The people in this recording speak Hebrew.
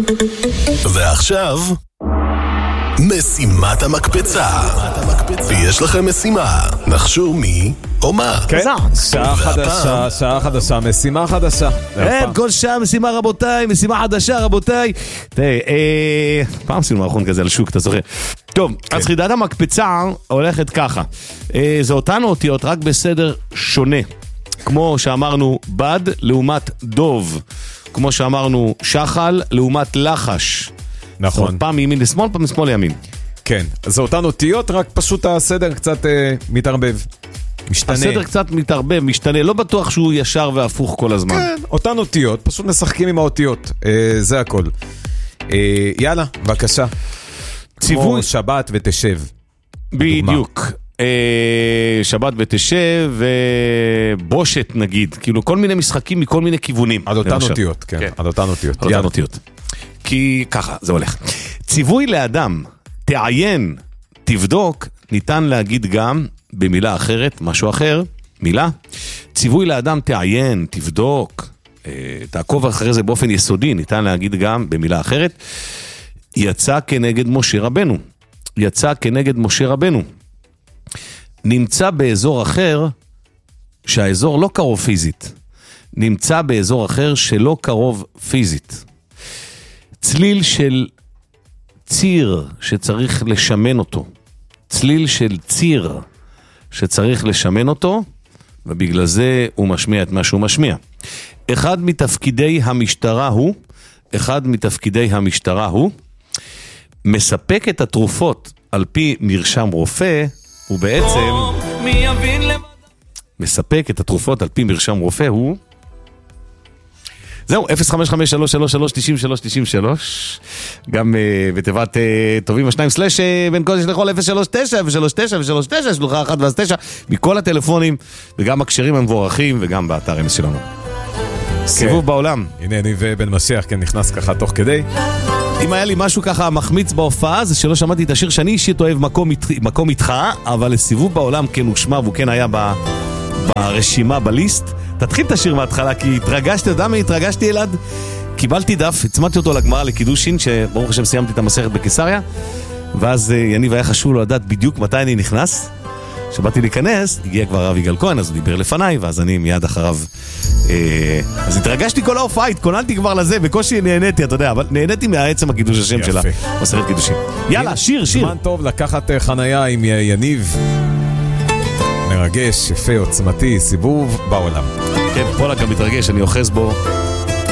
ועכשיו משימת המקפצה. ויש לכם משימה, נחשו מי או מה. כן, שעה חדשה, משימה חדשה. כל שעה משימה רבותיי, משימה חדשה רבותיי. פעם עשינו מערכון כזה על שוק, אתה זוכר. טוב, אז חידת המקפצה הולכת ככה. זה אותן אותיות רק בסדר שונה. כמו שאמרנו בד לעומת דוב. כמו שאמרנו שחל לעומת לחש. נכון. פעם ימין לשמאל, פעם לשמאל לימין. כן, זה אותן אותיות, רק פשוט הסדר קצת מתערבב. משתנה. הסדר קצת מתערבב, משתנה. לא בטוח שהוא ישר והפוך כל הזמן. כן, אותן אותיות, פשוט משחקים עם האותיות. זה הכל. יאללה, בבקשה. ציווי שבת ותשב. בדיוק. שבת ותשב ובושת נגיד. כאילו כל מיני משחקים מכל מיני כיוונים. עד אותן אותיות, כן. עד אותן אותיות. עד אותן אותיות. כי ככה, זה הולך. ציווי לאדם, תעיין, תבדוק, ניתן להגיד גם במילה אחרת, משהו אחר, מילה. ציווי לאדם, תעיין, תבדוק, תעקוב אחרי זה באופן יסודי, ניתן להגיד גם במילה אחרת. יצא כנגד משה רבנו. יצא כנגד משה רבנו. נמצא באזור אחר, שהאזור לא קרוב פיזית. נמצא באזור אחר שלא קרוב פיזית. צליל של ציר שצריך לשמן אותו. צליל של ציר שצריך לשמן אותו, ובגלל זה הוא משמיע את מה שהוא משמיע. אחד מתפקידי המשטרה הוא, מספק את התרופות על פי מרשם רופא, הוא בעצם מספק את התרופות על פי מרשם רופא, הוא זהו, 055-333-93-93, גם בתיבת טובים השניים סלש בין קודש לכל 039, שלוחה 1 ואז 9, מכל הטלפונים וגם הקשרים המבורכים וגם באתר אמס שלנו. סיבוב בעולם. הנה אני ובן משיח כן נכנס ככה תוך כדי. אם היה לי משהו ככה מחמיץ בהופעה, זה שלא שמעתי את השיר שאני אישית אוהב מקום איתך, אבל לסיבוב בעולם כן הוא שמע והוא כן היה ברשימה, בליסט. תתחיל את השיר מההתחלה, כי התרגשתי, יודע מה התרגשתי אלעד? קיבלתי דף, הצמדתי אותו לגמרא לקידושין, שברוך השם סיימתי את המסכת בקיסריה, ואז יניב היה חשוב לו לדעת בדיוק מתי אני נכנס. כשבאתי להיכנס, הגיע כבר הרב יגאל כהן, אז הוא דיבר לפניי, ואז אני מיד אחריו. אז התרגשתי כל ההופעה, התכוננתי כבר לזה, בקושי נהניתי, אתה יודע, אבל נהניתי מהעצם הקידוש השם שלה, מסכת קידושין. יאללה, שיר. זמן טוב לקחת חנייה עם יניב. מרגש, יפה, עוצמתי, סיבוב בעולם. כן, פולה גם מתרגש, אני אוחז בו.